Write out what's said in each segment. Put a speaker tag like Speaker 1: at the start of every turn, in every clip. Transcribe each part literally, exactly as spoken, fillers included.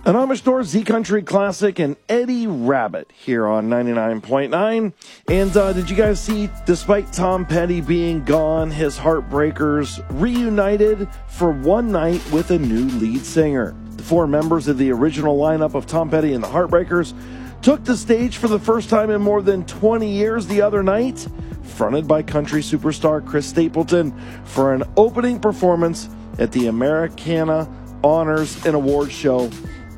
Speaker 1: An Amish Door Z Country Classic and Eddie Rabbit here on ninety-nine point nine. And uh, did you guys see, despite Tom Petty being gone, his Heartbreakers reunited for one night with a new lead singer? The four members of the original lineup of Tom Petty and the Heartbreakers took the stage for the first time in more than twenty years the other night, fronted by country superstar Chris Stapleton, for an opening performance at the Americana Honors and Awards Show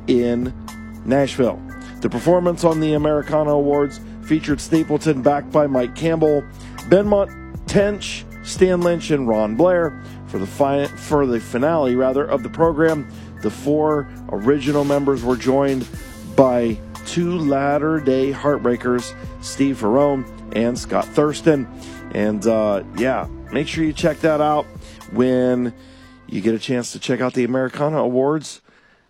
Speaker 1: in Nashville. The performance on the Americana Awards featured Stapleton backed by Mike Campbell, Benmont Tench, Stan Lynch, and Ron Blair. For the fi- for the finale rather of the program, the four original members were joined by two latter-day Heartbreakers, Steve Ferrone and Scott Thurston. And uh, yeah, make sure you check that out when you get a chance to check out the Americana Awards.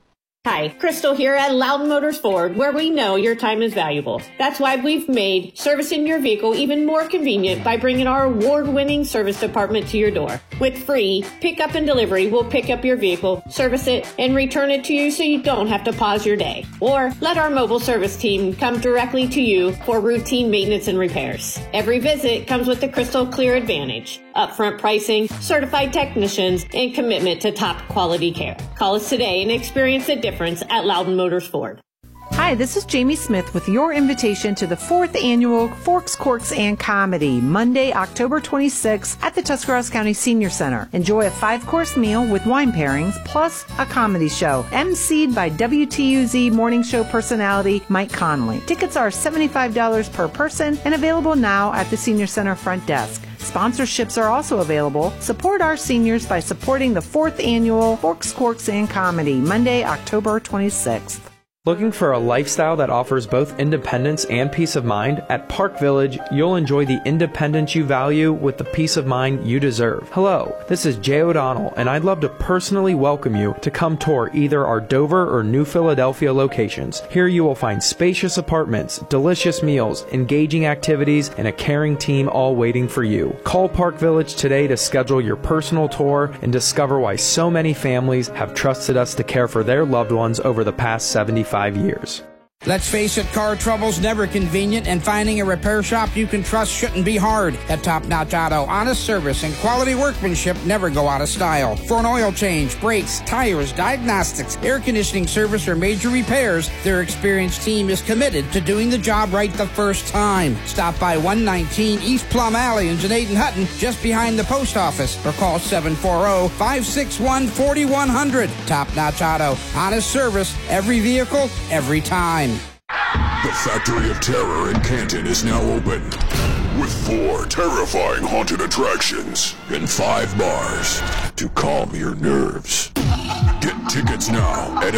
Speaker 2: Hi, Crystal here at Loudon Motors Ford, where we know your time is valuable. That's why we've made servicing your vehicle even more convenient by bringing our award-winning service department to your door. With free pickup and delivery, we'll pick up your vehicle, service it, and return it to you so you don't have to pause your day. Or let our mobile service team come directly to you for routine maintenance and repairs. Every visit comes with the Crystal Clear Advantage, upfront pricing, certified technicians, and commitment to top quality care. Call us today and experience the difference at Loudon Motors Ford.
Speaker 3: Hi, this is Jamie Smith with your invitation to the fourth annual Forks, Corks, and Comedy, Monday, October twenty-sixth at the Tuscarawas County Senior Center. Enjoy a five-course meal with wine pairings, plus a comedy show, emceed by W T U Z morning show personality Mike Conley. Tickets are seventy-five dollars per person and available now at the Senior Center front desk. Sponsorships are also available. Support our seniors by supporting the fourth annual Forks, Corks, and Comedy, Monday, October twenty-sixth.
Speaker 4: Looking for a lifestyle that offers both independence and peace of mind? At Park Village, you'll enjoy the independence you value with the peace of mind you deserve. Hello, this is Jay O'Donnell, and I'd love to personally welcome you to come tour either our Dover or New Philadelphia locations. Here you will find spacious apartments, delicious meals, engaging activities, and a caring team all waiting for you. Call Park Village today to schedule your personal tour and discover why so many families have trusted us to care for their loved ones over the past seventy-five years.
Speaker 5: Let's face it, car trouble's never convenient, and finding a repair shop you can trust shouldn't be hard. At Top Notch Auto, honest service and quality workmanship never go out of style. For an oil change, brakes, tires, diagnostics, air conditioning service, or major repairs, their experienced team is committed to doing the job right the first time. Stop by one nineteen East Plum Alley in Janaden Hutton, just behind the post office, or call seven four zero, five six one, four one zero zero. Top Notch Auto, honest service, every vehicle, every time.
Speaker 6: The Factory of Terror in Canton is now open, with four terrifying haunted attractions and five bars to calm your nerves. Get tickets now at